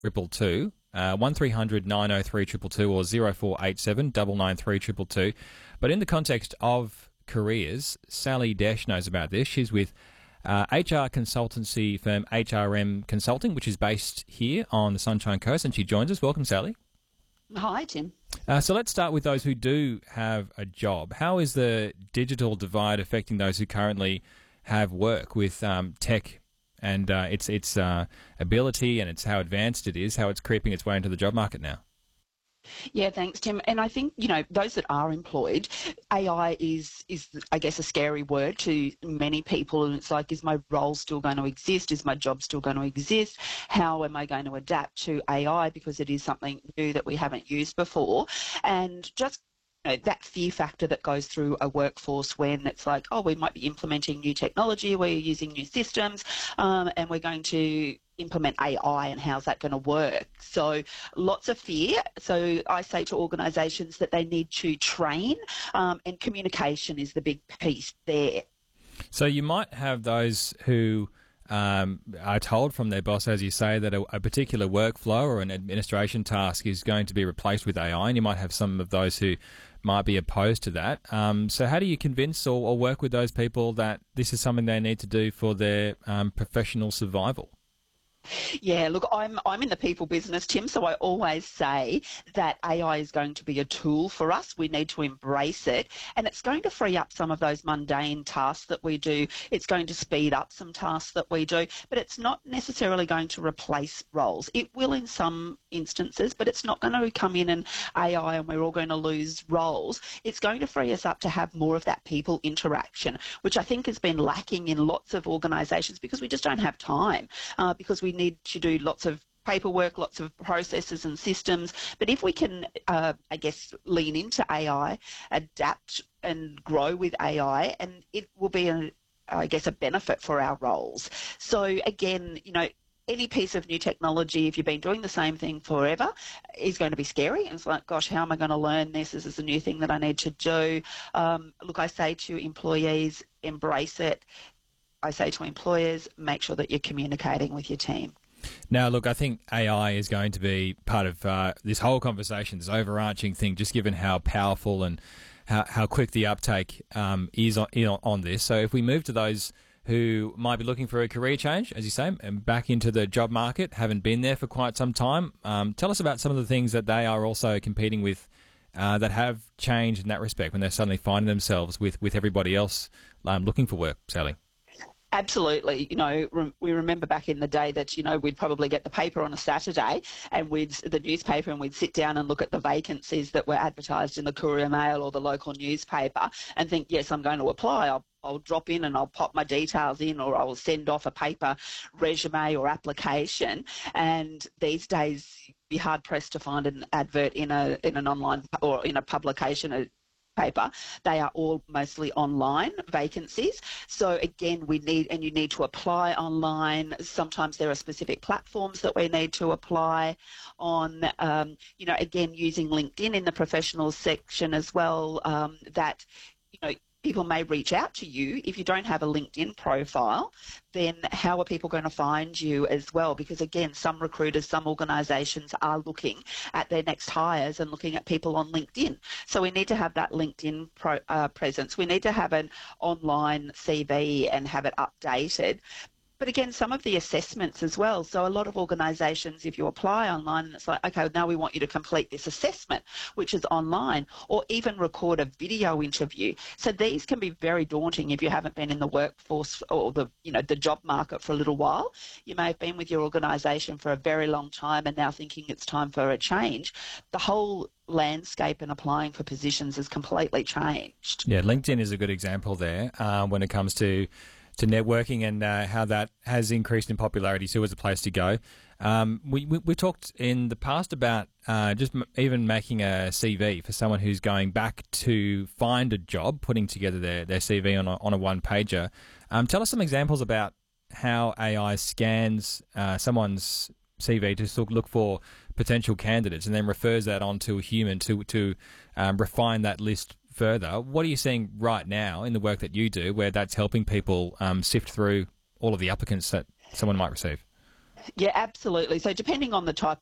222, 1300 903 222 or 0487 993 222. But in the context of careers, Sally Desch knows about this. She's with HR consultancy firm HRM Consulting, which is based here on the Sunshine Coast, and she joins us. Welcome, Sally. Hi, Tim. So let's start with those who do have a job. How is the digital divide affecting those who currently have work with tech and its ability and it's how advanced it is, how it's creeping its way into the job market now? Yeah, thanks, Tim. And I think, those that are employed, AI is I guess, a scary word to many people. And it's like, is my role still going to exist? Is my job still going to exist? How am I going to adapt to AI? Because it is something new that we haven't used before. And just that fear factor that goes through a workforce when it's like, oh, we might be implementing new technology, we're using new systems, and we're going to implement AI, and how's that going to work? So lots of fear. So I say to organisations that they need to train, and communication is the big piece there. So you might have those who are told from their boss, as you say, that a particular workflow or an administration task is going to be replaced with AI, and you might have some of those who might be opposed to that. So how do you convince or work with those people that this is something they need to do for their professional survival? Yeah, look, I'm in the people business, Tim, so I always say that AI is going to be a tool for us. We need to embrace it, and it's going to free up some of those mundane tasks that we do. It's going to speed up some tasks that we do, but it's not necessarily going to replace roles. It will in some instances, but it's not going to come in and AI and we're all going to lose roles. It's going to free us up to have more of that people interaction, which I think has been lacking in lots of organisations because we just don't have time, because we need to do lots of paperwork, lots of processes and systems. But if we can, lean into AI, adapt and grow with AI, and it will be a benefit for our roles. So again, any piece of new technology, if you've been doing the same thing forever, is going to be scary. And it's like, gosh, how am I going to learn this? This is a new thing that I need to do. Look, I say to employees, embrace it. I say to employers, make sure that you're communicating with your team. Now, look, I think AI is going to be part of this whole conversation, this overarching thing, just given how powerful and how quick the uptake is on this. So if we move to those who might be looking for a career change, as you say, and back into the job market, haven't been there for quite some time, tell us about some of the things that they are also competing with that have changed in that respect when they're suddenly finding themselves with everybody else looking for work, Sally. Absolutely. We remember back in the day that, we'd probably get the paper on a Saturday and the newspaper, and we'd sit down and look at the vacancies that were advertised in the Courier Mail or the local newspaper and think, yes, I'm going to apply. I'll drop in and I'll pop my details in, or I'll send off a paper resume or application. And these days, you'd be hard pressed to find an advert in an online or in a publication, paper. They are all mostly online vacancies. So again, you need to apply online. Sometimes there are specific platforms that we need to apply on, again, using LinkedIn in the professionals section as well, that, people may reach out to you. If you don't have a LinkedIn profile, then how are people going to find you as well? Because again, some recruiters, some organisations are looking at their next hires and looking at people on LinkedIn. So we need to have that LinkedIn presence. We need to have an online CV and have it updated. But again, some of the assessments as well. So a lot of organisations, if you apply online, it's like, okay, now we want you to complete this assessment, which is online, or even record a video interview. So these can be very daunting if you haven't been in the workforce or the job market for a little while. You may have been with your organisation for a very long time and now thinking it's time for a change. The whole landscape and applying for positions has completely changed. Yeah, LinkedIn is a good example there when it comes to networking and how that has increased in popularity too as a place to go. We talked in the past about even making a CV for someone who's going back to find a job, putting together their CV on a one-pager. Tell us some examples about how AI scans someone's CV to look for potential candidates and then refers that on to a human to refine that list further. What are you seeing right now in the work that you do where that's helping people sift through all of the applicants that someone might receive? Yeah, absolutely. So depending on the type